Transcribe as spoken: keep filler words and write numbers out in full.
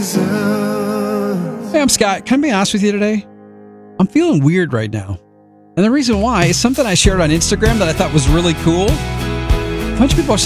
Hey, I'm Scott. Can I be honest with you today? I'm feeling weird right now. And the reason why is something I shared on Instagram that I thought was really cool. A bunch of people are